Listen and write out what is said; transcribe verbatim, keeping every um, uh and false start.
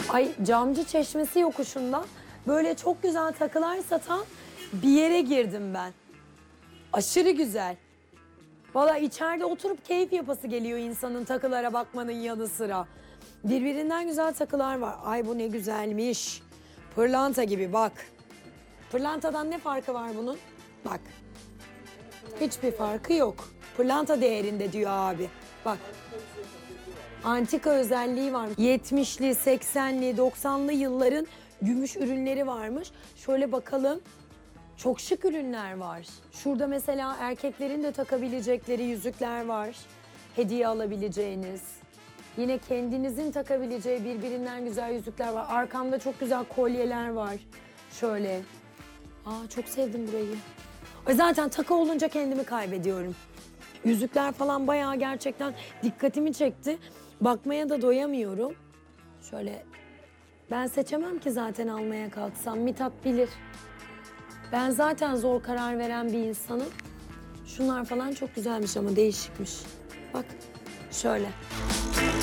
Ay Camcı Çeşmesi yokuşunda böyle çok güzel takılar satan bir yere girdim ben. Aşırı güzel. Valla içeride oturup keyif yapası geliyor insanın takılara bakmanın yanı sıra. Birbirinden güzel takılar var. Ay bu ne güzelmiş. Pırlanta gibi bak. Pırlantadan ne farkı var bunun? Bak. Hiçbir farkı yok. Pırlanta değerinde diyor abi. Bak. Antika özelliği var. yetmişli, seksenli, doksanlı yılların gümüş ürünleri varmış. Şöyle bakalım. Çok şık ürünler var. Şurada mesela erkeklerin de takabilecekleri yüzükler var. Hediye alabileceğiniz. Yine kendinizin takabileceği birbirinden güzel yüzükler var. Arkamda çok güzel kolyeler var. Şöyle. Aa çok sevdim burayı. Ay, zaten takı olunca kendimi kaybediyorum. Yüzükler falan bayağı gerçekten dikkatimi çekti. Bakmaya da doyamıyorum. Şöyle ben seçemem ki zaten almaya kalksam. Mithat bilir. Ben zaten zor karar veren bir insanım. Şunlar falan çok güzelmiş ama değişikmiş. Bak şöyle.